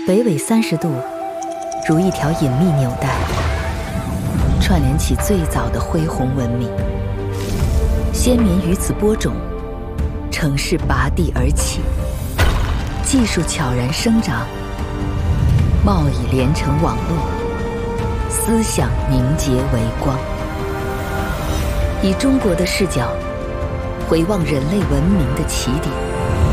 北纬30度，如一条隐秘纽带，串联起最早的恢宏文明。先民于此播种，城市拔地而起，技术悄然生长，贸易连成网络，思想凝结为光。以中国的视角，回望人类文明的起点。